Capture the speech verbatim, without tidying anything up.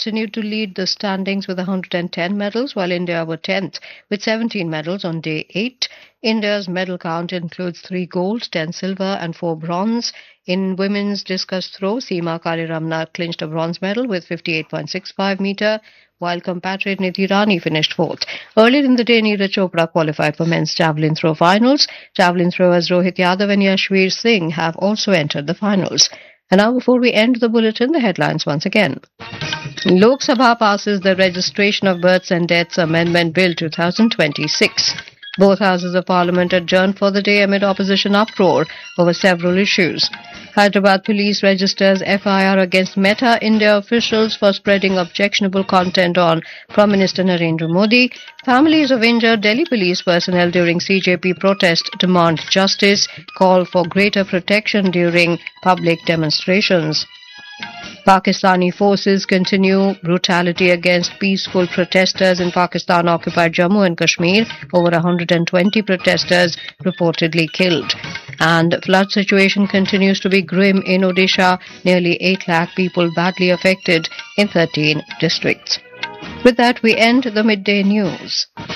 continued to lead the standings with one hundred ten medals, while India were tenth with seventeen medals on day eight. India's medal count includes three gold, ten silver, and four bronze. In women's discus throw, Seema Kaliramna clinched a bronze medal with fifty-eight point six five meter, while compatriot Nidhi Rani finished fourth. Earlier in the day, Neeraj Chopra qualified for men's javelin throw finals. Javelin throwers Rohit Yadav and Yashveer Singh have also entered the finals. And now, before we end the bulletin, the headlines once again. Lok Sabha passes the Registration of Births and Deaths Amendment Bill twenty twenty-six. Both houses of parliament adjourned for the day amid opposition uproar over several issues. Hyderabad police registers F I R against Meta India officials for spreading objectionable content on Prime Minister Narendra Modi. Families of injured Delhi police personnel during C J P protest demand justice. Call for greater protection during public demonstrations. Pakistani forces continue brutality against peaceful protesters in Pakistan-occupied Jammu and Kashmir. Over one hundred twenty protesters reportedly killed. And flood situation continues to be grim in Odisha. Nearly eight lakh people badly affected in thirteen districts. With that, we end the midday news.